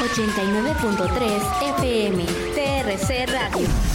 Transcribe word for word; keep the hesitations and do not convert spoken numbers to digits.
ochenta y nueve punto tres F M, T R C Radio.